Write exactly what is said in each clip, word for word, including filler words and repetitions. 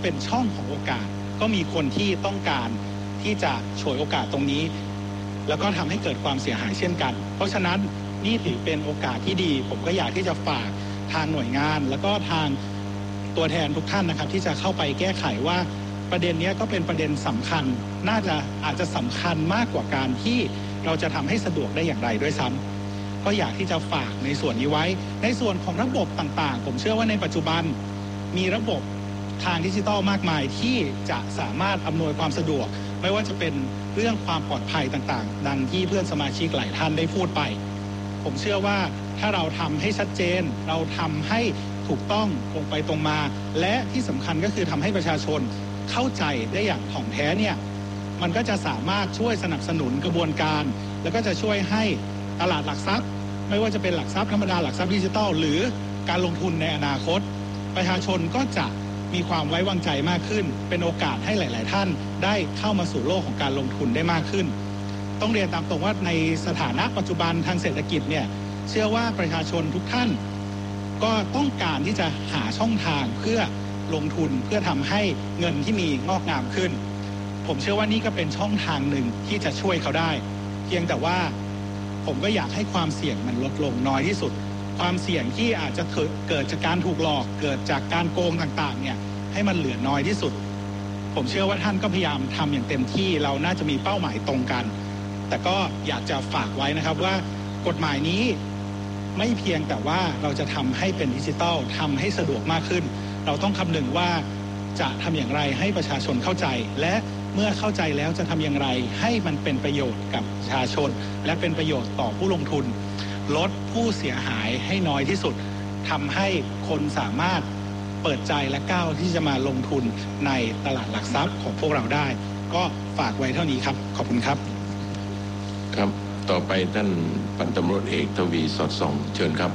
เป็นช่องของโอกาสก็มีคนที่ต้องการที่จะฉวยโอกาสตรงนี้แล้วก็ทำให้เกิดความเสียหายเช่นกันเพราะฉะนั้นนี่ถือเป็นโอกาสที่ดีผมก็อยากที่จะฝากทางหน่วยงานแล้วก็ทางตัวแทนทุกท่านนะครับที่จะเข้าไปแก้ไขว่าประเด็นนี้ก็เป็นประเด็นสำคัญน่าจะอาจจะสำคัญมากกว่าการที่เราจะทำให้สะดวกได้อย่างไรด้วยซ้ำก็อยากที่จะฝากในส่วนนี้ไว้ในส่วนของระบบต่างๆผมเชื่อว่าในปัจจุบันมีระบบทางดิจิทัลมากมายที่จะสามารถอำนวยความสะดวกไม่ว่าจะเป็นเรื่องความปลอดภัยต่างๆดังที่เพื่อนสมาชิกหลายท่านได้พูดไปผมเชื่อว่าถ้าเราทำให้ชัดเจนเราทำให้ถูกต้องตรงไปตรงมาและที่สำคัญก็คือทำให้ประชาชนเข้าใจได้อย่างถ่องแท้เนี่ยมันก็จะสามารถช่วยสนับสนุนกระบวนการแล้วก็จะช่วยให้ตลาดหลักทรัพย์ไม่ว่าจะเป็นหลักทรัพย์ธรรมดาหลักทรัพย์ดิจิทัลหรือการลงทุนในอนาคตประชาชนก็จะมีความไว้วางใจมากขึ้นเป็นโอกาสให้หลายๆท่านได้เข้ามาสู่โลกของการลงทุนได้มากขึ้นต้องเรียนตามตรงว่าในสถานะปัจจุบันทางเศรษฐกิจเนี่ยเชื่อว่าประชาชนทุกท่านก็ต้องการที่จะหาช่องทางเพื่อลงทุนเพื่อทำให้เงินที่มีงอกงามขึ้นผมเชื่อว่านี่ก็เป็นช่องทางหนึ่งที่จะช่วยเขาได้เพียงแต่ว่าผมก็อยากให้ความเสี่ยงมันลดลงน้อยที่สุดความเสี่ยงที่อาจจะเกิดจากการถูกหลอกเกิดจากการโกงต่างๆเนี่ยให้มันเหลือน้อยที่สุดผมเชื่อว่าท่านก็พยายามทำอย่างเต็มที่เราน่าจะมีเป้าหมายตรงกันแต่ก็อยากจะฝากไว้นะครับว่ากฎหมายนี้ไม่เพียงแต่ว่าเราจะทำให้เป็นดิจิทัลทำให้สะดวกมากขึ้นเราต้องคำนึงว่าจะทำอย่างไรให้ประชาชนเข้าใจและเมื่อเข้าใจแล้วจะทำอย่างไรให้มันเป็นประโยชน์กับประชาชนและเป็นประโยชน์ต่อผู้ลงทุนลดผู้เสียหายให้น้อยที่สุดทำให้คนสามารถเปิดใจและก้าวที่จะมาลงทุนในตลาดหลักทรัพย์ของพวกเราได้ก็ฝากไว้เท่านี้ครับขอบคุณครับครับต่อไปท่านพันตำรวจเอกทวีสอดส่องเชิญครับ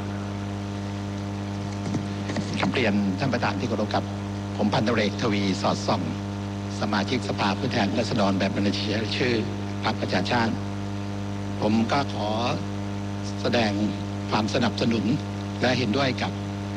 คำเรียนท่านประธานที่เคารพครับผมพันตำรวจเอกทวีสอดส่องสมาชิกสภาผู้แทนราษฎรแบบบัญชีรายชื่อพรรคประชาชาติผมก็ขอแสดงความสนับสนุนและเห็นด้วยกับ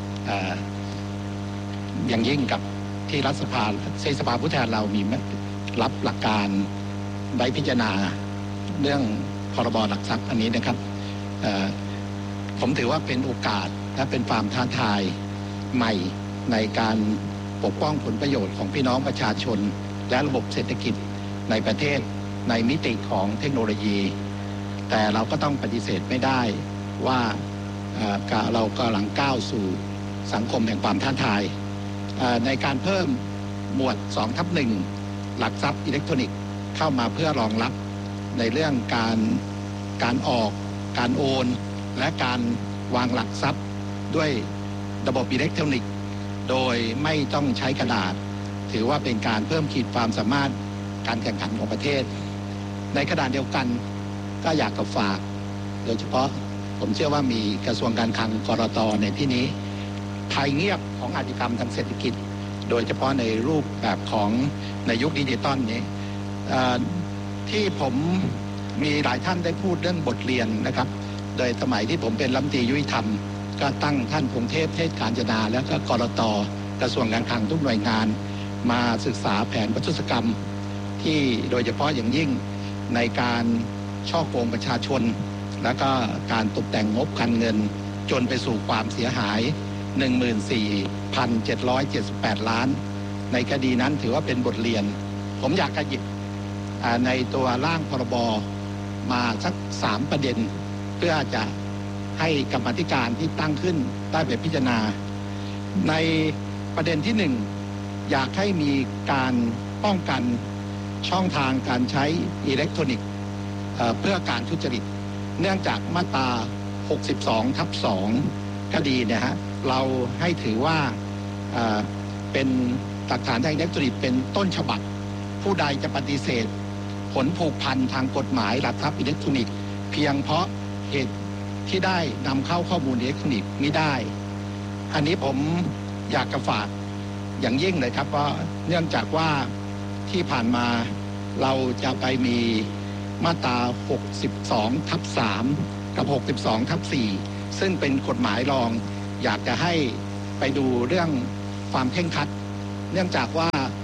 อย่างยิ่งกับที่รัฐสภาสภาผู้แทนเรามีรับหลักการไว้พิจารณาเรื่องพรบหลักทรัพย์อันนี้นะครับผมถือว่าเป็นโอกาสและเป็นความท้าทายใหม่ในการปกป้องผลประโยชน์ของพี่น้องประชาชนและระบบเศรษฐกิจในประเทศในมิติของเทคโนโลยีแต่เราก็ต้องปฏิเสธไม่ได้ว่าเรากำลังก้าวสู่สังคมแห่งความท้าทายในการเพิ่มหมวด สองทับหนึ่ง หลักทรัพย์อิเล็กทรอนิกส์เข้ามาเพื่อรองรับในเรื่องการการออกการโอนและการวางหลักทรัพย์ด้วยระบบอิเล็กทรอนิกส์โดยไม่ต้องใช้กระดาษถือว่าเป็นการเพิ่มขีดความสามารถการแข่งขันของประเทศในขณะเดียวกันก็อยากจะฝากโดยเฉพาะผมเชื่อว่ามีกระทรวงการคลังกรต.ในที่นี้ภัยเงียบของอาชญากรรมทางเศรษฐกิจโดยเฉพาะในรูปแบบของในยุคดิจิตอลนี้ที่ผมมีหลายท่านได้พูดเรื่องบทเรียนนะครับโดยสมัยที่ผมเป็นรัฐมนตรียุติธรรมก็ตั้งท่านพงเทพเทศกาญจนาแล้วก็กรต.กระทรวงการคลังทุกหน่วยงานมาศึกษาแผนประทุษกรรมที่โดยเฉพาะอย่างยิ่งในการช่อโกงประชาชนและก็การตกแต่งงบคลังเงินจนไปสู่ความเสียหาย หนึ่งหมื่นสี่พันเจ็ดร้อยเจ็ดสิบแปด ล้านในคดีนั้นถือว่าเป็นบทเรียนผมอยากจะหยิบในตัวร่างพรบมาสักสามประเด็นเพื่อจะให้กรรมาธิการที่ตั้งขึ้นได้ไปพิจารณาในประเด็นที่หนึ่งอยากให้มีการป้องกันช่องทางการใช้อิเล็กทรอนิกส์เพื่อการทุจริตเนื่องจากมาตรา หกสิบสอง ทับ สอง คดีเนี่ยฮะเราให้ถือว่าเป็นหลักฐานทางอิเล็กทรอนิกส์เป็นต้นฉบับผู้ใดจะปฏิเสธผลผูกพันทางกฎหมายหลักทรัพย์อิเล็กทรอนิกส์เพียงเพราะเหตุที่ได้นำเข้าข้อมูลอิเล็กทรอนิกส์ไม่ได้อันนี้ผมอยากจะฝากอย่างยิ่งเลยครับว่าเนื่องจากว่าที่ผ่านมาเราจะไปมีมาตรา หกสิบสอง ทับ สาม กับ หกสิบสอง ทับ สี่ ซึ่งเป็นกฎหมายรองอยากจะให้ไปดูเรื่องความเคร่งครัดเนื่องจากว่า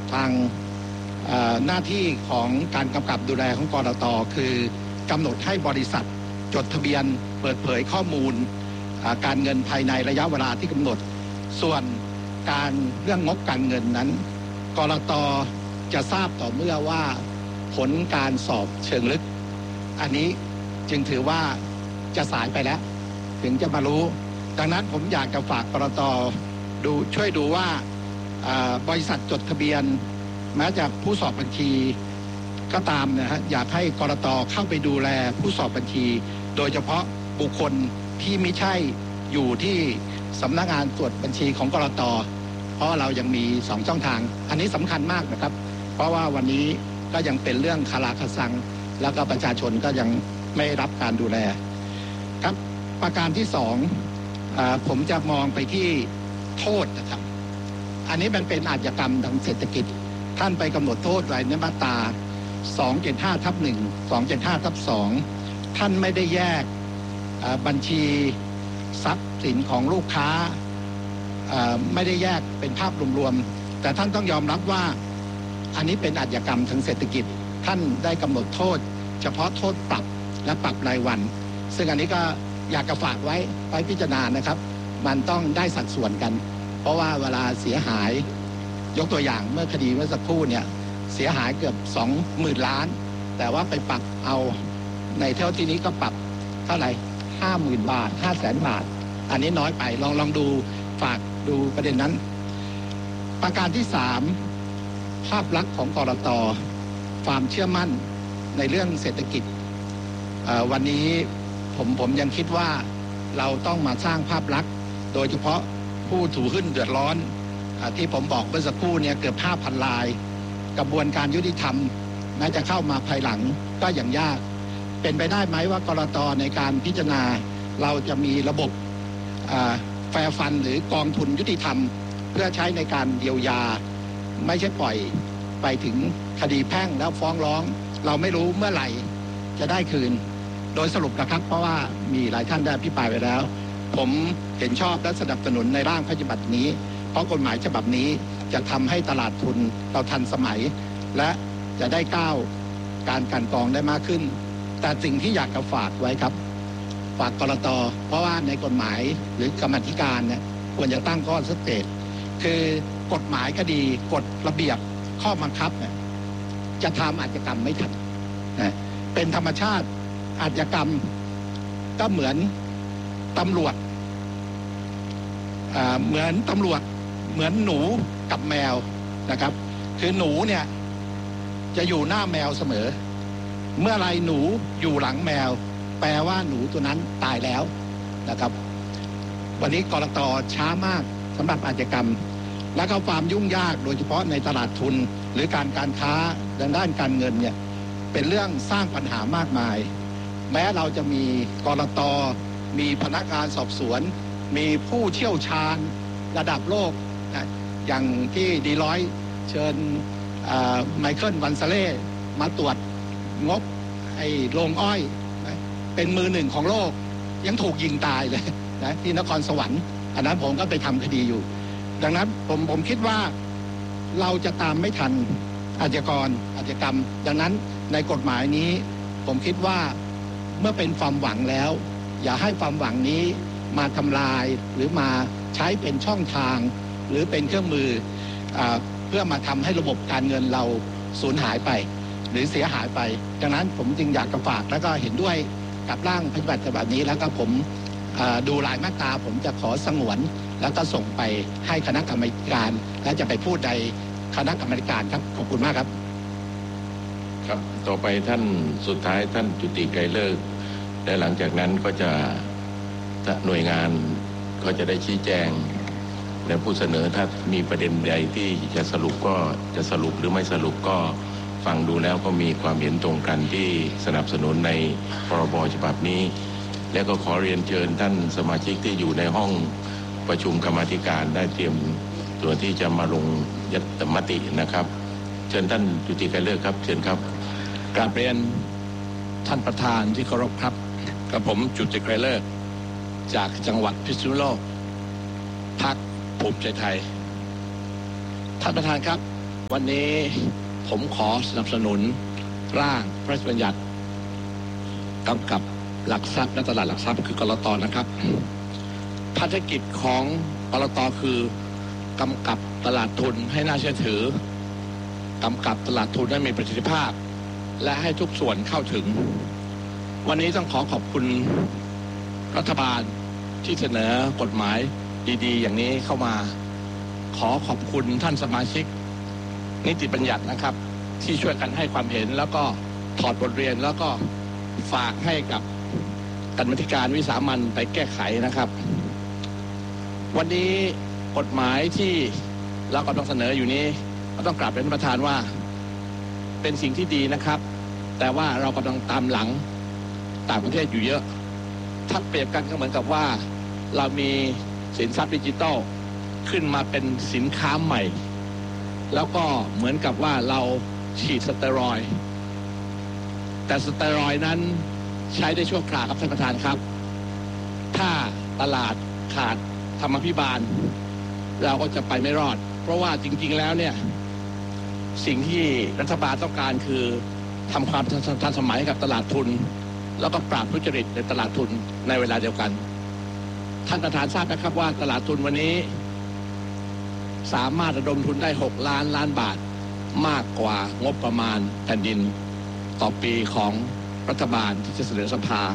ทางหน้าที่ของการกำกับดูแลของกรต.คือกำหนดให้บริษัทจดทะเบียนเปิดเผยข้อมูลการเงินภายในระยะเวลาที่กำหนดส่วนการเรื่องงบการเงินนั้นกรต.จะทราบต่อเมื่อว่าผลการสอบเชิงลึกอันนี้จึงถือว่าจะสายไปแล้วถึงจะมารู้ดังนั้นผมอยากจะฝากกรต.ดูช่วยดูว่าบริษัทจดทะเบียนแม้จะผู้สอบบัญชีก็ตามนะฮะอยากให้กรต.เข้าไปดูแลผู้สอบบัญชีโดยเฉพาะบุคคลที่ไม่ใช่อยู่ที่สำนักงานตรวจบัญชีของกรต.เพราะเรายังมีสองช่องทางอันนี้สำคัญมากนะครับเพราะว่าวันนี้ก็ยังเป็นเรื่องคาราคาซังแล้วก็ประชาชนก็ยังไม่รับการดูแลครับประการที่สองผมจะมองไปที่โทษนะครับอันนี้มันเป็นอาชญากรรมทางเศรษฐกิจท่านไปกำหนดโทษไว้ในมาตราสองเจ็ดห้าทับหนึ่ง สองเจ็ดห้าทับสองท่านไม่ได้แยกบัญชีทรัพย์สินของลูกค้าไม่ได้แยกเป็นภาพรวมๆแต่ท่านต้องยอมรับว่าอันนี้เป็นอาชญากรรมทางเศรษฐกิจท่านได้กำหนดโทษเฉพาะโทษปรับและปรับรายวันซึ่งอันนี้ก็อยากจะฝากไว้ไว้พิจารณานะครับมันต้องได้สัดส่วนกันเพราะว่าเวลาเสียหายยกตัวอย่างเมื่อคดีเมื่อสักครู่เนี่ยเสียหายเกือบสองหมื่นล้านแต่ว่าไปปรับเอาในเท่าที่นี้ก็ปรับเท่าไหร่ห้าหมื่นบาทห้าแสนบาทอันนี้น้อยไปลองลองดูฝากดูประเด็นนั้นประการที่สามภาพลักษณ์ของกรต.ความเชื่อมั่นในเรื่องเศรษฐกิจวันนี้ผมผมยังคิดว่าเราต้องมาสร้างภาพลักษณ์โดยเฉพาะผู้ถือหุ้นเดือดร้อนที่ผมบอกเมื่อสักครู่เนี่ยเกือบ ห้าพัน รายกระบวนการยุติธรรมแม้จะเข้ามาภายหลังก็ยังยากเป็นไปได้ไหมว่ากรต.ในการพิจารณาเราจะมีระบบแฟร์ฟันหรือกองทุนยุติธรรมเพื่อใช้ในการเยียวยาไม่ใช่ปล่อยไปถึงคดีแพ่งแล้วฟ้องร้องเราไม่รู้เมื่อไหร่จะได้คืนโดยสรุปนะครับเพราะว่ามีหลายท่านได้อภิปรายไปแล้วผมเห็นชอบและสนับสนุนในร่างพระราชบัญญัตินี้เพราะกฎหมายฉบับนี้จะทำให้ตลาดทุนเราทันสมัยและจะได้ก้าวการกันกองได้มากขึ้นแต่สิ่งที่อยากจะฝากไว้ครับฝากกรต.เพราะว่าในกฎหมายหรือกรรมาธิการเนี่ยควรจะตั้งข้อสังเกตคือกฎหมายก็ดีกฎระเบียบข้อบังคับเนี่ยจะทำอาชญากรรมไม่ทันนะเป็นธรรมชาติอาชญากรรมก็เหมือนตำรวจเหมือนตำรวจเหมือนหนูกับแมวนะครับคือหนูเนี่ยจะอยู่หน้าแมวเสมอเมื่อไรหนูอยู่หลังแมวแปลว่าหนูตัวนั้นตายแล้วนะครับวันนี้กรต.ช้ามากสำหรับอาชญากรรมและก็ความยุ่งยากโดยเฉพาะในตลาดทุนหรือการการค้าทางด้านการเงินเนี่ยเป็นเรื่องสร้างปัญหามากมายแม้เราจะมีกรต.มีพนักงานสอบสวนมีผู้เชี่ยวชาญระดับโลกนะอย่างที่ดีลอยต์เชิญไมเคิลวันซาเล่มาตรวจงบไอ้โรงอ้อยนะเป็นมือหนึ่งของโลกยังถูกยิงตายเลยนะที่นครสวรรค์อันนั้นผมก็ไปทำคดีอยู่ดังนั้นผมผมคิดว่าเราจะตามไม่ทันอาชญากรอาชญากรรมดังนั้นในกฎหมายนี้ผมคิดว่าเมื่อเป็นความหวังแล้วอย่าให้ความหวังนี้มาทำลายหรือมาใช้เป็นช่องทางหรือเป็นเครื่องมือเพื่อมาทำให้ระบบการเงินเราสูญหายไปหรือเสียหายไปดังนั้นผมจึงอยากจะฝากแล้วก็เห็นด้วยกับร่างพระราชบัญญัติฉบับนี้แล้วก็ผมดูรายมาตราผมจะขอสงวนแล้วก็ส่งไปให้คณะกรรมการและจะไปพูดในคณะกรรมการครับขอบคุณมากครับครับต่อไปท่านสุดท้ายท่านจุติไกรเลิกษ์และหลังจากนั้นก็จะหน่วยงานก็จะได้ชี้แจงและผู้เสนอถ้ามีประเด็นใดที่จะสรุปก็จะสรุปหรือไม่สรุปก็ฟังดูแล้วก็มีความเห็นตรงกันที่สนับสนุนในพรบฉบับนี้และก็ขอเรียนเชิญท่านสมาชิกที่อยู่ในห้องประชุมกรรมาธิการได้เตรียมตัวที่จะมาลงยัตติมตินะครับเชิญท่านจุติไกรเลิกษ์ครับเชิญครับกราบเรียนท่านประธานที่เคารพครับกับผมจุติไกรเลิกษ์จากจังหวัดพิษณุโลกพรรคภูมิใจไทยท่านประธานครับวันนี้ผมขอสนับสนุนร่างพระราชบัญญัติกำกับหลักทรัพย์และตลาดหลักทรัพย์คือกลต.นะครับภารกิจของกลต.คือกำกับตลาดทุนให้น่าเชื่อถือกำกับตลาดทุนให้มีประสิทธิภาพและให้ทุกส่วนเข้าถึงวันนี้ต้องขอขอบคุณรัฐบาลที่เสนอกฎหมายดีๆอย่างนี้เข้ามาขอขอบคุณท่านสมาชิกนิติบัญญัตินะครับที่ช่วยกันให้ความเห็นแล้วก็ถอดบทเรียนแล้วก็ฝากให้กับกรรมาธิการวิสามัญไปแก้ไขนะครับวันนี้กฎหมายที่เรากำลังเสนออยู่นี้ก็ต้องกราบเรียนท่านประธานว่าเป็นสิ่งที่ดีนะครับแต่ว่าเรากำลังตามหลังต่างประเทศอยู่เยอะถ้าเปรียบกันก็เหมือนกับว่าเรามีสินทรัพย์ดิจิทัลขึ้นมาเป็นสินค้าใหม่แล้วก็เหมือนกับว่าเราฉีดสเตียรอยด์แต่สเตียรอยด์นั้นใช้ได้ชั่วคราวครับท่านประธานครับถ้าตลาดขาดธรรมาภิบาลเราก็จะไปไม่รอดเพราะว่าจริงๆแล้วเนี่ยสิ่งที่รัฐบาลต้องการคือทำความทันสมัยกับตลาดทุนแล้วก็ปราบทุจริตในตลาดทุนในเวลาเดียวกันท่านประธานทราบนะครับว่าตลาดทุนวันนี้สามารถระดมทุนได้หกล้านล้านบาทมากกว่างบประมาณแผ่นดินต่อปีของรัฐบาลที่จะเสนอสภา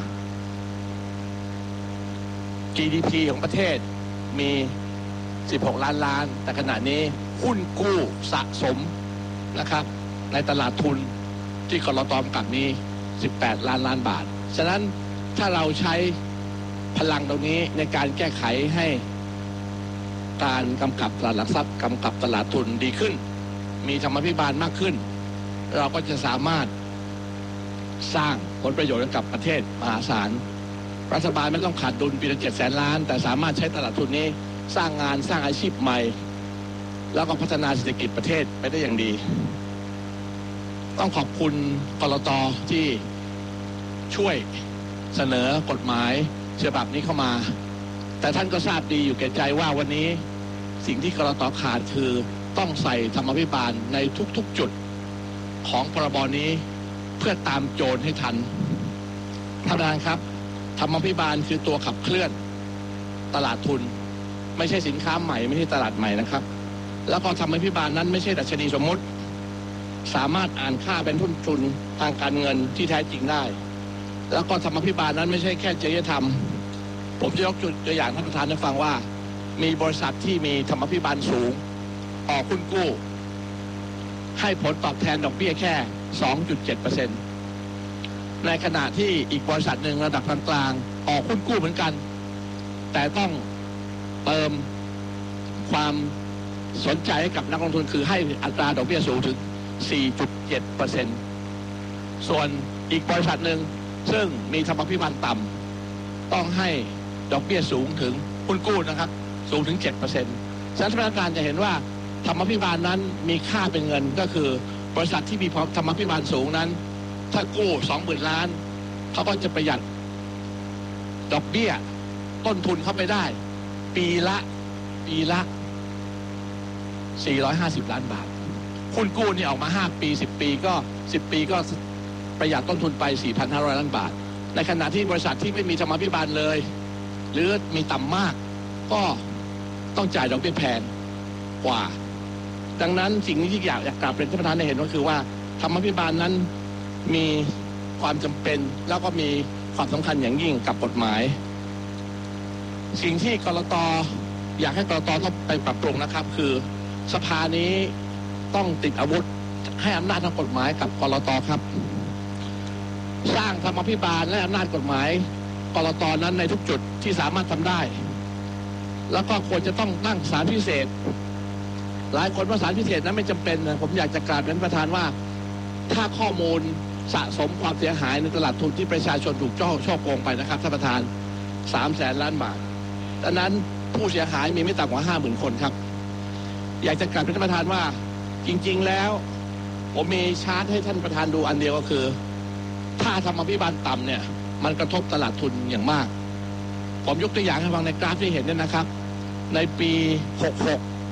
จี ดี พี ของประเทศมีสิบหกล้านล้านแต่ขณะนี้หุ้นกู้สะสมนะครับในตลาดทุนที่กลต.กำกับนี้สิบแปดล้านล้านบาทฉะนั้นถ้าเราใช้พลังตรงนี้ในการแก้ไขให้การกำกับตลาดหลักทรัพย์กำกับตลาดทุนดีขึ้นมีธรรมาภิบาลมากขึ้นเราก็จะสามารถสร้างผลประโยชน์ให้กับประเทศมหาศาลรัฐบาลไม่ต้องขาดดุลปีละเจ็ดแสนล้านแต่สามารถใช้ตลาดทุนนี้สร้างงานสร้างอาชีพใหม่แล้วก็พัฒนาเศรษฐกิจประเทศไปได้อย่างดีต้องขอบคุณกลต.ที่ช่วยเสนอกฎหมายฉบับนี้เข้ามาแต่ท่านก็ทราบดีอยู่แก่ใจว่าวันนี้สิ่งที่กลต.ขาดคือต้องใส่ธรรมาภิบาลในทุกๆจุดของพรบนี้เพื่อตามโจรให้ทันท่านประธานครับธรรมาภิบาลคือตัวขับเคลื่อนตลาดทุนไม่ใช่สินค้าใหม่ไม่ใช่ตลาดใหม่นะครับแล้วก็ธรรมาภิบาลนั้นไม่ใช่ดัชนีสมมติสามารถอ่านค่าเป็นทุนทุนทางการเงินที่แท้จริงได้แล้วก็ธรรมาภิบาลนั้นไม่ใช่แค่จริยธรรมผมจะยกตัวอย่างท่านประธานให้ฟังว่ามีบริษัทที่มีธรรมาภิบาลสูงออกหุ้นกู้ให้ผลตอบแทนดอกเบี้ยแค่ สองจุดเจ็ดเปอร์เซ็นต์ ในขณะที่อีกบริษัทหนึ่งระดับกลางๆออกหุ้นกู้เหมือนกันแต่ต้องเติมความสนใจให้กับนักลงทุนคือให้อัตราดอกเบี้ยสูงถึง สี่จุดเจ็ดเปอร์เซ็นต์ ส่วนอีกบริษัทหนึ่งซึ่งมีธรรมาภิบาลต่ำต้องให้ดอกเบี้ยสูงถึงหุ้นกู้นะครับสูงถึง เจ็ดเปอร์เซ็นต์ ฉะนั้นท่านประธานจะเห็นว่าธรรมาภิบาลนั้นมีค่าเป็นเงินก็คือบริษัทที่มีธรรมาภิบาลสูงนั้นถ้ากู้ สองหมื่น ล้านเขาก็จะประหยัดดอกเบี้ยต้นทุนเข้าไปได้ปีละปีละสี่ร้อยห้าสิบล้านบาทหุ้นกู้นี่ออกมาห้าปีสิบปีก็สิบปีก็ประหยัดต้นทุนไป สี่พันห้าร้อย ล้านบาทในขณะที่บริษัทที่ไม่มีธรรมาภิบาลเลยหรือมีต่ำมากก็ต้องจ่ายดอกเบี้ยแพงกว่าดังนั้นสิ่งที่อยากอยากกราบเรียนท่านประธานให้เห็นก็คือว่าธรรมาภิบาลนั้นมีความจำเป็นแล้วก็มีความสำคัญอย่างยิ่งกับกฎหมายสิ่งที่กลต.อยากให้กลต.ต้องไปปรับปรุงนะครับคือสภานี้ต้องติดอาวุธให้อำนาจทางกฎหมายกับกลต.ครับสร้างธรรมาภิบาลและอำนาจกฎหมายกลต.นั้นในทุกจุดที่สามารถทำได้แล้วก็ควรจะต้องตั้งศาลพิเศษหลายคนว่าศาลพิเศษนั้นไม่จำเป็นนะผมอยากจะกราบเรียนประธานว่าถ้าข้อมูลสะสมความเสียหายในตลาดทุนที่ประชาชนถูกช่อช่อโกงไปนะครับท่านประธานสามแสนล้านบาทดังนั้นผู้เสียหายมีไม่ต่ำกว่าห้าหมื่นคนครับอยากจะกราบเรียนท่านประธานว่าจริงๆแล้วผมมีชาร์ตให้ท่านประธานดูอันเดียวก็คือถ้าธรรมาภิบาลต่ำเนี่ยมันกระทบตลาดทุนอย่างมากผมยกตัวอย่างให้ฟังในกราฟที่เห็นเนี่ยนะครับในปีหกสิบหก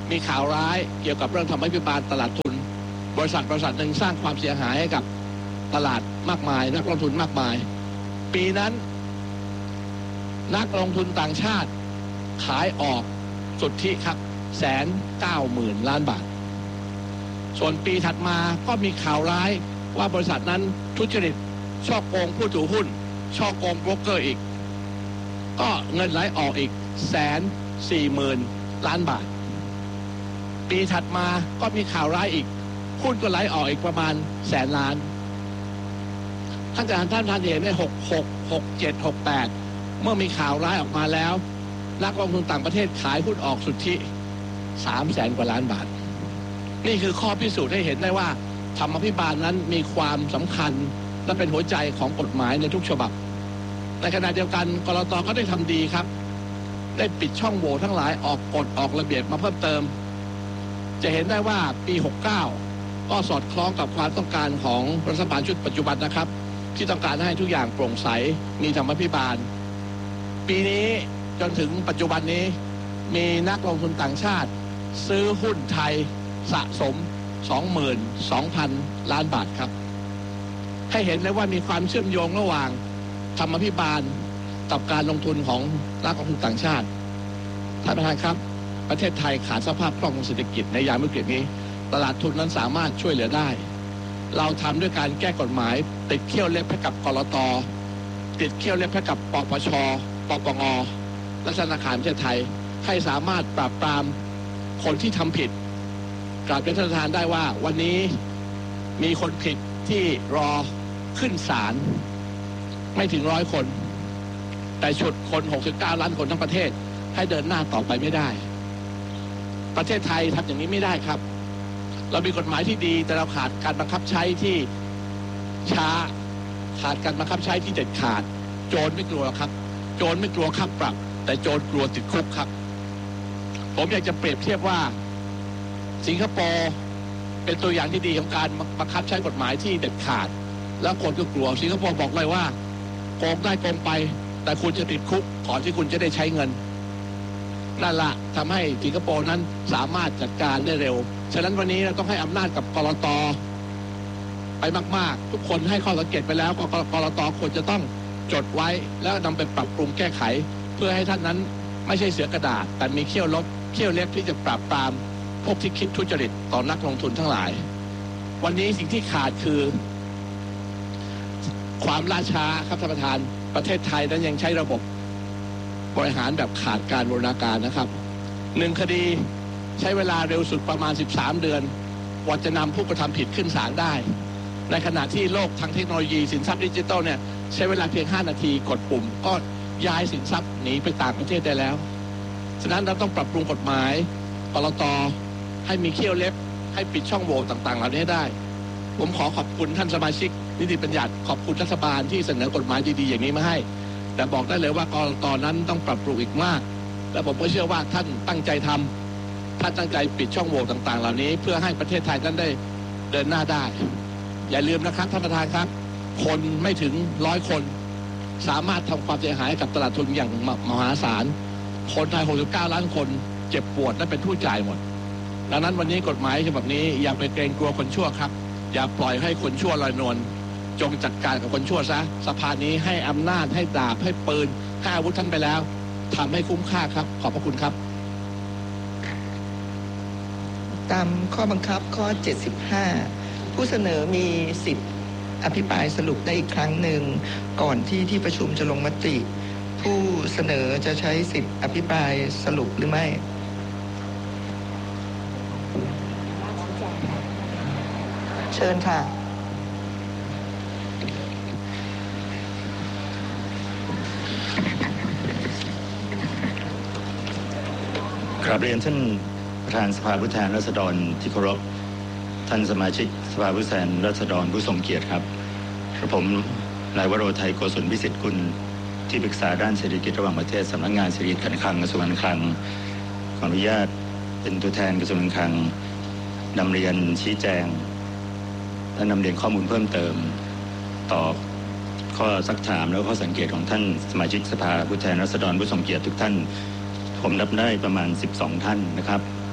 มีข่าวร้ายเกี่ยวกับเรื่องธรรมาภิบาลตลาดทุนบริษัทบริษัทหนึ่งสร้างความเสียหายให้กับตลาดมากมายนักลงทุนมากมายปีนั้นนักลงทุนต่างชาติขายออกสุทธิครับแสนเก้าหมื่นล้านบาทส่วนปีถัดมาก็มีข่าวร้ายว่าบริษัทนั้นทุจริตช่อโกงผู้ถือหุ้นช่อโกงโบรกเกอร์อีกก็เงินไหลออกอีกแสนสี่หมื่นล้านบาทปีถัดมาก็มีข่าวร้ายอีกหุ้นก็ไหลออกอีกประมาณแสนล้านท่านจะท่านท่านเห็นได้หกหกหกเจ็ดหกแปดเมื่อมีข่าวร้ายออกมาแล้วนักลงทุนต่างประเทศขายหุ้นออกสุทธิสามแสนกว่าล้านบาทนี่คือข้อพิสูจน์ให้เห็นได้ว่าธรรมาภิบาลนั้นมีความสำคัญและเป็นหัวใจของกฎหมายในทุกฉบับในขณะเดียวกันกลต.ก็ได้ทำดีครับได้ปิดช่องโหว่ทั้งหลายออกกฎออกระเบียบมาเพิ่มเติมจะเห็นได้ว่าปีหกเก้าก็สอดคล้องกับความต้องการของรัฐบาลชุดปัจจุบันนะครับที่ต้องการให้ทุกอย่างโปร่งใสมีธรรมาภิบาลปีนี้จนถึงปัจจุบันนี้มีนักลงทุนต่างชาติซื้อหุ้นไทยสะสม สองหมื่นสองพัน ล้านบาทครับให้เห็นเลยว่ามีความเชื่อมโยงระหว่างธรรมาภิบาลกับการลงทุนของนักลงทุนต่างชาติท่านประธานครับประเทศไทยขาดสภาพคล่องทางเศรษฐกิจในยามวิกฤตนี้ตลาดทุนนั้นสามารถช่วยเหลือได้เราทำด้วยการแก้กฎหมายติดเขี้ยวเล็บให้กับกลต.ติดเขี้ยวเล็บให้กับปปช.ปปง.และธนาคารประเทศไทยให้สามารถปราบปรามคนที่ทำผิดกราบเรียนท่านประธานได้ว่าวันนี้มีคนผิดที่รอขึ้นศาลไม่ถึงร้อยคนแต่ฉุดคนหกสิบเก้าล้านคนทั้งประเทศให้เดินหน้าต่อไปไม่ได้ประเทศไทยทำอย่างนี้ไม่ได้ครับเรามีกฎหมายที่ดีแต่เราขาดการบังคับใช้ที่ช้าขาดการบังคับใช้ที่เด็ดขาดโจรไม่กลัวครับโจรไม่กลัวค่าปรับแต่โจรกลัวติดคุกครับผมอยากจะเปรียบเทียบว่าสิงคโปร์เป็นตัวอย่างที่ดีของการบังคับใช้กฎหมายที่เด็ดขาดแล้วคนก็กลัวสิงคโปร์บอกเลยว่าโกงได้โกงไปแต่คุณจะติดคุกก่อนที่คุณจะได้ใช้เงินนั่นละทำให้สิงคโปร์นั้นสามารถจัดการได้เร็วฉะนั้นวันนี้เราต้องให้อำนาจกับกลต.ไปมากๆทุกคนให้ข้อสังเกตไปแล้วก็กลต.ควรจะต้องจดไว้แล้วนำไปปรับปรุงแก้ไขเพื่อให้ท่านนั้นไม่ใช่เสือกระดาษแต่มีเขี้ยวลบเขี้ยวเล็บที่จะปราบปรามพวกที่คิดทุจริตต่อนักลงทุนทั้งหลายวันนี้สิ่งที่ขาดคือความล่าช้าครับท่านประธานประเทศไทยนั้นยังใช้ระบบบริหารแบบขาดการบูรณาการนะครับหนึ่งคดีใช้เวลาเร็วสุดประมาณสิบสามเดือนกว่าจะนำผู้กระทำผิดขึ้นศาลได้ในขณะที่โลกทางเทคโนโลยีสินทรัพย์ดิจิทัลเนี่ยใช้เวลาเพียงห้านาทีกดปุ่มก็ย้ายสินทรัพย์หนีไปต่างประเทศได้แล้วฉะนั้นเราต้องปรับปรุงกฎหมายกลต.ให้มีเขี้ยวเล็บให้ปิดช่องโหว่ต่างๆเหล่านี้ให้ได้ผมขอขอบคุณท่านสมาชิกนิติบัญญัติขอบคุณรัฐบาลที่เสนอกฎหมายดีๆอย่างนี้มาให้แต่บอกได้เลยว่ากลต.นั้นต้องปรับปรุงอีกมากและผมก็เชื่อว่าท่านตั้งใจทำท่านตั้งใจปิดช่องโหว่ต่างๆเหล่านี้เพื่อให้ประเทศไทยนั้นได้เดินหน้าได้อย่าลืมนะครับท่านประธานครับคนไม่ถึงร้อยคนสามารถทำความเสียหายกับตลาดทุนอย่างมหาศาลคนไทยหกสิบเก้าล้านคนเจ็บปวดและเป็นผู้จ่ายหมดดังนั้นวันนี้กฎหมายฉบับนี้อย่าไปเกรงกลัวคนชั่วครับอย่าปล่อยให้คนชั่วลอยนวลจงจัดการกับคนชั่วซะสภานี้ให้อำนาจให้ดาบให้ปืนให้อาวุธท่านไปแล้วทำให้คุ้มค่าครับขอบพระคุณครับตามข้อบังคับข้อเจ็ดสิบห้าผู้เสนอมีสิทธิ์อภิปรายสรุปได้อีกครั้งหนึ่งก่อนที่ที่ประชุมจะลงมติผู้เสนอจะใช้สิทธิ์อภิปรายสรุปหรือไม่เชิญค่ะกราบเรียนท่านประธานสภาผู้แทนราษฎรที่เคารพท่านสมาชิกสภาผู้แทนราษฎรผู้ทรงเกียรติครับกระผมนายวโรไทยโกศลวิสิทธิ์กุลที่ปรึกษาด้านเศรษฐกิจระหว่างประเทศสำนักงานเศรษฐกิจการคลังกระทรวงการคลังขออนุญาตเป็นตัวแทนกระทรวงการคลังนำเรียนชี้แจงและนำเรียนข้อมูลเพิ่มเติมต่อข้อซักถามและข้อสังเกตของท่านสมาชิกสภาผู้แทนราษฎรผู้ทรงเกียรติทุกท่านผมนับได้ประมาณสิบสองท่านนะครับ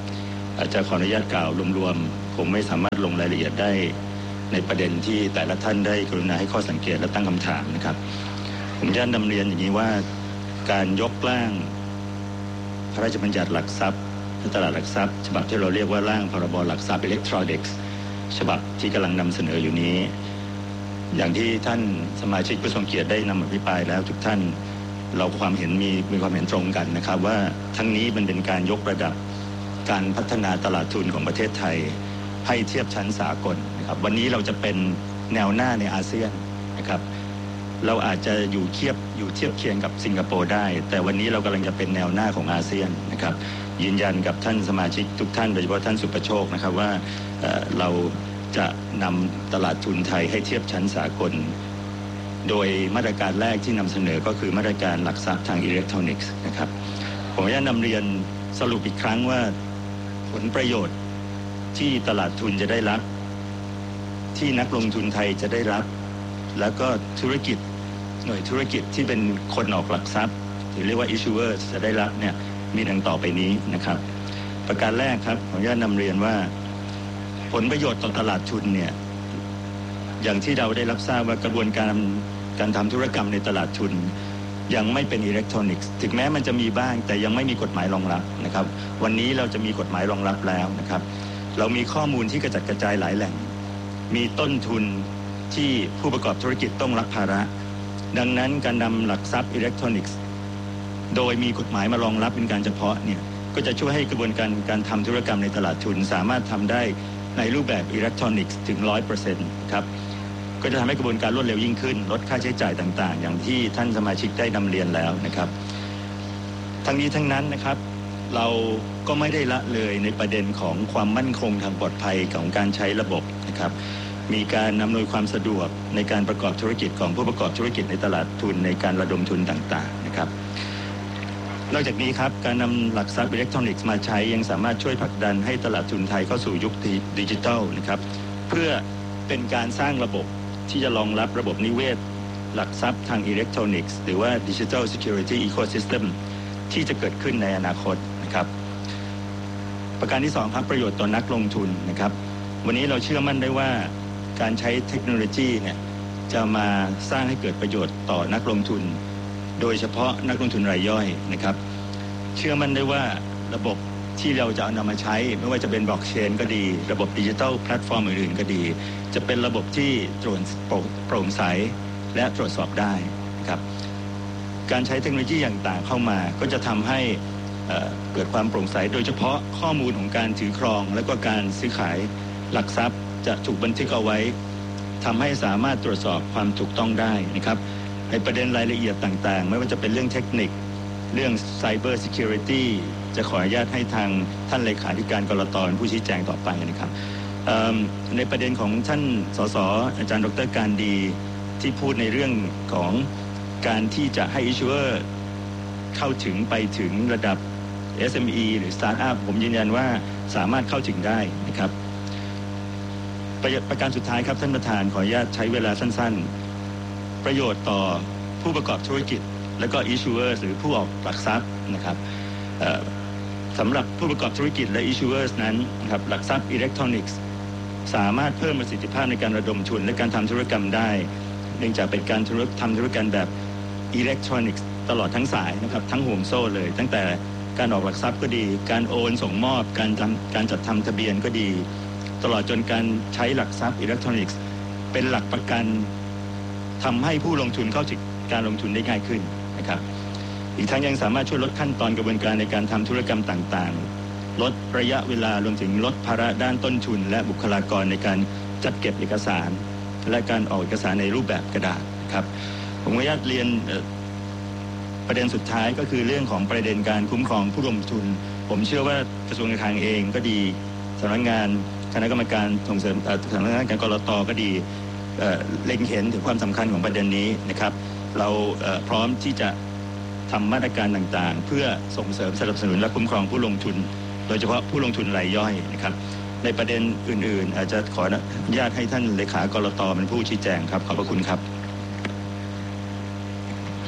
อาจจะขออนุญาตกล่าวรวมๆผมไม่สามารถลงรายละเอียดได้ในประเด็นที่แต่ละท่านได้กรุณาให้ข้อสังเกตและตั้งคำถามนะครับผมจะนำเรียนอย่างนี้ว่าการยกร่างพระราชบัญญัติหลักทรัพย์และตลาดหลักทรัพย์ฉบับที่เราเรียกว่าร่างพรบหลักทรัพย์อิเล็กทรอนิกส์ฉบับที่กำลังนำเสนออยู่นี้อย่างที่ท่านสมาชิกผู้ทรงเกียรติได้นำอภิปรายแล้วทุกท่านเราความเห็นมีมีความเห็นตรงกันนะครับว่าทั้งนี้มันเป็นการยกระดับการพัฒนาตลาดทุนของประเทศไทยให้เทียบชั้นสากลนะครับวันนี้เราจะเป็นแนวหน้าในอาเซียนนะครับเราอาจจะอยู่เทียบอยู่เทียบเคียงกับสิงคโปร์ได้แต่วันนี้เรากำลังจะเป็นแนวหน้าของอาเซียนนะครับยืนยันกับท่านสมาชิกทุกท่านโดยเฉพาะท่านสุประโชคนะครับว่า เอ่อ เราจะนำตลาดทุนไทยให้เทียบชั้นสากลโดยมาตรการแรกที่นำเสนอก็คือมาตรการหลักทรัพย์ทางอิเล็กทรอนิกส์นะครับผมจะนำเรียนสรุปอีกครั้งว่าผลประโยชน์ที่ตลาดทุนจะได้รับที่นักลงทุนไทยจะได้รับแล้วก็ธุรกิจหน่วยธุรกิจที่เป็นคนออกหลักทรัพย์หรือเรียกว่า issuer จะได้รับเนี่ยมีดังต่อไปนี้นะครับประการแรกครับขออนุญาตนำเรียนว่าผลประโยชน์ต่อตลาดทุนเนี่ยอย่างที่เราได้รับทราบว่ากระบวนการการทำธุรกรรมในตลาดทุนยังไม่เป็นอิเล็กทรอนิกส์ถึงแม้มันจะมีบ้างแต่ยังไม่มีกฎหมายรองรับนะครับวันนี้เราจะมีกฎหมายรองรับแล้วนะครับเรามีข้อมูลที่กระจัดกระจายหลายแหล่งมีต้นทุนที่ผู้ประกอบธุรกิจต้องรับภาระดังนั้นการนำหลักทรัพย์อิเล็กทรอนิกส์โดยมีกฎหมายมารองรับเป็นการเฉพาะเนี่ยก็จะช่วยให้กระบวนการการทำธุรกรรมในตลาดทุนสามารถทำได้ในรูปแบบอิเล็กทรอนิกส์ถึง ร้อยเปอร์เซ็นต์ ครับก็จะทำให้กระบวนการรวดเร็วยิ่งขึ้นลดค่าใช้จ่ายต่างๆอย่างที่ท่านสมาชิกได้นำเรียนแล้วนะครับทั้งนี้ทั้งนั้นนะครับเราก็ไม่ได้ละเลยในประเด็นของความมั่นคงทางปลอดภัยของการใช้ระบบนะครับมีการอำนวยความสะดวกในการประกอบธุรกิจของผู้ประกอบธุรกิจในตลาดทุนในการระดมทุนต่างๆนะครับนอกจากนี้ครับการนำหลักทรัพย์อิเล็กทรอนิกส์มาใช้ยังสามารถช่วยผลักดันให้ตลาดทุนไทยเข้าสู่ยุคดิจิทัลนะครับเพื่อเป็นการสร้างระบบที่จะรองรับระบบนิเวศหลักทรัพย์ทางอิเล็กทรอนิกส์หรือว่า Digital Security Ecosystem ที่จะเกิดขึ้นในอนาคตนะครับประการที่สองครับประโยชน์ต่อนักลงทุนนะครับวันนี้เราเชื่อมั่นได้ว่าการใช้เทคโนโลยีเนี่ยจะมาสร้างให้เกิดประโยชน์ต่อนักลงทุนโดยเฉพาะนักลงทุนรายย่อยนะครับเชื่อมั่นได้ว่าระบบที่เราจะเอานำมาใช้ไม่ว่าจะเป็นบล็อกเชนก็ดีระบบดิจิทัลแพลตฟอร์มอื่นๆก็ดีจะเป็นระบบที่ตรวจโปร่งใสและตรวจสอบได้นะครับการใช้เทคโนโลยีอย่างต่างเข้ามาก็จะทำให้เอ่อเกิดความโปร่งใสโดยเฉพาะข้อมูลของการถือครองและก็การซื้อขายหลักทรัพย์จะถูกบันทึกเอาไว้ทำให้สามารถตรวจสอบความถูกต้องได้นะครับในประเด็นรายละเอียดต่างๆไม่ว่าจะเป็นเรื่องเทคนิคเรื่อง Cyber Security จะขออนุญาตให้ทางท่านเลขาธิการกลต.ผู้ชี้แจงต่อไปนะครับในประเด็นของท่านสสอาจารย์ดร.การดีที่พูดในเรื่องของการที่จะให้ Issuer เข้าถึงไปถึงระดับ เอส เอ็ม อี หรือ Startup ผมยืนยันว่าสามารถเข้าถึงได้นะครับประการสุดท้ายครับท่านประธานขออนุญาตใช้เวลาสั้นๆประโยชน์ต่อผู้ประกอบธุรกิจและก็ issuer หรือผู้ออกหลักทรัพย์นะครับสำหรับผู้ประกอบธุรกิจและ issuer นั้นนะครับหลักทรัพย์อิเล็กทรอนิกส์สามารถเพิ่มประสิทธิภาพในการระดมทุนและการทำธุรกรรมได้เนื่องจากเป็นการทำธุรกรรมแบบอิเล็กทรอนิกส์ตลอดทั้งสายนะครับทั้งห่วงโซ่เลยตั้งแต่การออกหลักทรัพย์ก็ดีการโอนส่งมอบการการจัดทำทะเบียนก็ดีตลอดจนการใช้หลักทรัพย์อิเล็กทรอนิกส์เป็นหลักประกันทำให้ผู้ลงทุนเข้าถึงการลงทุนได้ง่ายขึ้นนะครับอีกทั้งยังสามารถช่วยลดขั้นตอนกระบวนการในการทำธุรกรรมต่างๆลดระยะเวลารวมถึงลดภาระด้านต้นทุนและบุคลากรในการจัดเก็บเอกสารและการออกเอกสารในรูปแบบกระดาษครับผมขออนุญาตเรียนประเด็นสุดท้ายก็คือเรื่องของประเด็นการคุ้มครองผู้ลงทุนผมเชื่อว่ากระทรวงการคลังเองก็ดีสำนักงานคณะกรรมการส่งเสริมสำนักงานการกลต.ก็ดีเล็งเห็นถึงความสำคัญของประเด็นนี้นะครับเราพร้อมที่จะทำมาตรการต่างๆเพื่อส่งเสริมสนับสนุนและคุ้มครองผู้ลงทุนโดยเฉพาะผู้ลงทุนรายย่อยนะครับในประเด็นอื่นๆอาจจะขออนุญาตให้ท่านเลขากลต.เป็นผู้ชี้แจงครับขอบพระคุณครับ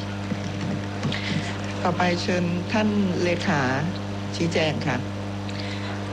ต่อไปเชิญท่านเลขาชี้แจงค่ะ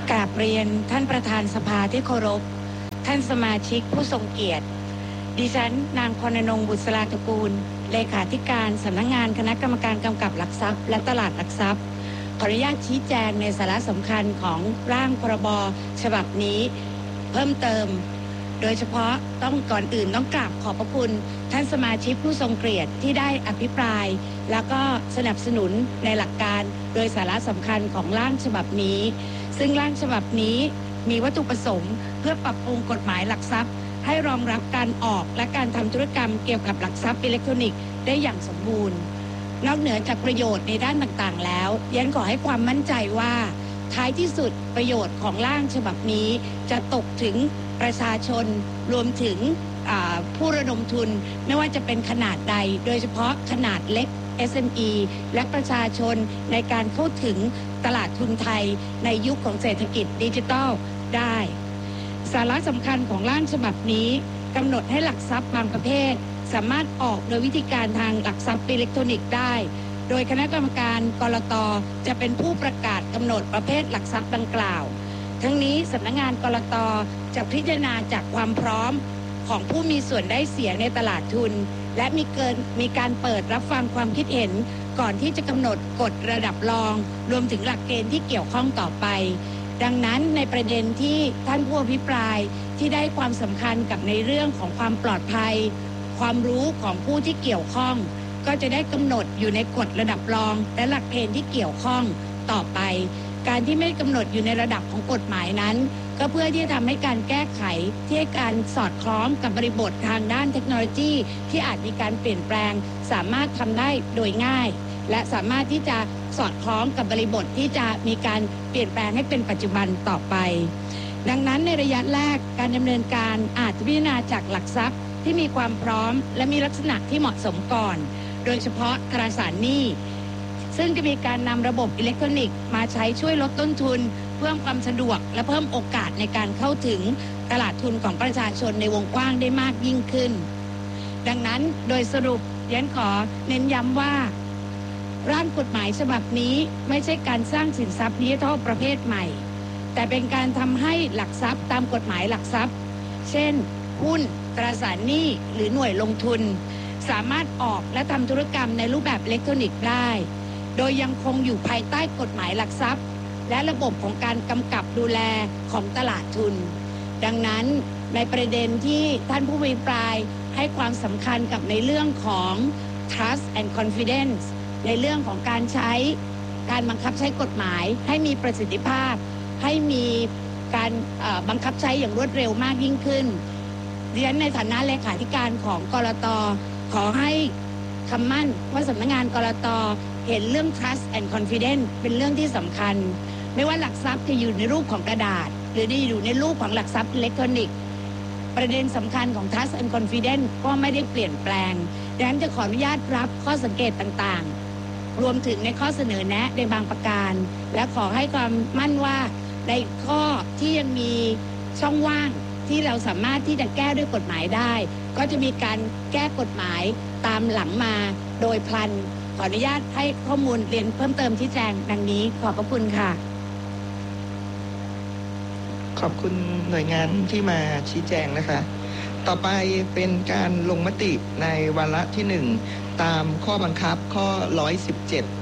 กราบเรียนท่านประธานสภาที่เคารพท่านสมาชิกผู้ทรงเกียรติดิฉันนางพรณนงค์ บุษราตระกูลเลขาธิการสำนักงานคณะกรรมการกำกับหลักทรัพย์และตลาดหลักทรัพย์ขออนุญาตชี้แจงในสาระสำคัญของร่างพรบฉบับนี้เพิ่มเติมโดยเฉพาะต้องก่อนอื่นต้องกราบขอบพระคุณท่านสมาชิกผู้ทรงเกียรติที่ได้อภิปรายแล้วก็สนับสนุนในหลักการโดยสาระสำคัญของร่างฉบับนี้ซึ่งร่างฉบับนี้มีวัตถุประสงค์เพื่อปรับปรุงกฎหมายหลักทรัพย์ให้รองรับการออกและการทำธุรกรรมเกี่ยวกับหลักทรัพย์อิเล็กทรอนิกส์ได้อย่างสมบูรณ์นอกเหนือจากประโยชน์ในด้านต่างๆแล้วยันขอให้ความมั่นใจว่าท้ายที่สุดประโยชน์ของร่างฉบับนี้จะตกถึงประชาชนรวมถึงผู้ระดมทุนไม่ว่าจะเป็นขนาดใดโดยเฉพาะขนาดเล็ก เอส เอ็ม อี และประชาชนในการเข้าถึงตลาดทุนไทยในยุคของเศรษฐกิจดิจิทัลได้สาระสำคัญของร่างฉบับนี้กำหนดให้หลักทรัพย์บางประเภทสามารถออกโดยวิธีการทางหลักทรัพย์อิเล็กทรอนิกส์ได้โดยคณะกรรมการกลต.จะเป็นผู้ประกาศกำหนดประเภทหลักทรัพย์ดังกล่าวทั้งนี้สำนักงานกลต.จะพิจารณาจากความพร้อมของผู้มีส่วนได้เสียในตลาดทุนและมีเกินมีการเปิดรับฟังความคิดเห็นก่อนที่จะกำหนดกฎระดับรองรวมถึงหลักเกณฑ์ที่เกี่ยวข้องต่อไปดังนั้นในประเด็นที่ท่านผู้อภิปรายที่ได้ความสำคัญกับในเรื่องของความปลอดภัยความรู้ของผู้ที่เกี่ยวข้องก็จะได้กำหนดอยู่ในกฎระดับรองและหลักเกณฑ์ที่เกี่ยวข้องต่อไปการที่ไม่กำหนดอยู่ในระดับของกฎหมายนั้นก็เพื่อที่จะทำให้การแก้ไขที่ให้การสอดคล้องกับบริบททางด้านเทคโนโลยีที่อาจมีการเปลี่ยนแปลงสามารถทำได้โดยง่ายและสามารถที่จะสอดคล้องกับบริบทที่จะมีการเปลี่ยนแปลงให้เป็นปัจจุบันต่อไปดังนั้นในระยะแรกการดำเนินการอาจจะพิจารณาจากหลักทรัพย์ที่มีความพร้อมและมีลักษณะที่เหมาะสมก่อนโดยเฉพาะตราสารหนี้ซึ่งจะมีการนำระบบอิเล็กทรอนิกส์มาใช้ช่วยลดต้นทุนเพิ่มความสะดวกและเพิ่มโอกาสในการเข้าถึงตลาดทุนของประชาชนในวงกว้างได้มากยิ่งขึ้นดังนั้นโดยสรุปยันขอเน้นย้ำว่าร่างกฎหมายฉบับนี้ไม่ใช่การสร้างสินทรัพย์ดิจิทัลประเภทใหม่แต่เป็นการทำให้หลักทรัพย์ตามกฎหมายหลักทรัพย์เช่นหุ้นตราสารหนี้หรือหน่วยลงทุนสามารถออกและทำธุรกรรมในรูปแบบอิเล็กทรอนิกส์ได้โดยยังคงอยู่ภายใต้กฎหมายหลักทรัพย์และระบบของการกำกับดูแลของตลาดทุนดังนั้นในประเด็นที่ท่านผู้อภิปรายให้ความสำคัญกับในเรื่องของ trust and confidence ในเรื่องของการใช้การบังคับใช้กฎหมายให้มีประสิทธิภาพให้มีการบังคับใช้อย่างรวดเร็วมากยิ่งขึ้นดิฉันในฐานะเลขาธิการของกลต.ขอให้คำมั่นว่าสำนักงานกลต.เห็นเรื่อง trust and confidence เป็นเรื่องที่สำคัญไม่ว่าหลักทรัพย์จะอยู่ในรูปของกระดาษหรือได้อยู่ในรูปของหลักทรัพย์อิเล็กทรอนิกส์ประเด็นสำคัญของ trust and confidence ก็ไม่ได้เปลี่ยนแปลงดังนั้นจะขออนุญาตรับข้อสังเกตต่างๆรวมถึงในข้อเสนอแนะในบางประการและขอให้ความมั่นว่าในข้อที่ยังมีช่องว่างที่เราสามารถที่จะแก้ด้วยกฎหมายได้ก็จะมีการแก้กฎหมายตามหลังมาโดยพลันขออนุญาตให้ข้อมูลเรียนเพิ่มเติมชี้แจงดังนี้ขอบพระคุณค่ะขอบคุณหน่วยงานที่มาชี้แจงนะคะต่อไปเป็นการลงมติในวาระที่หนึ่งตามข้อบังคับข้อหนึ่งร้อยสิบเจ็ด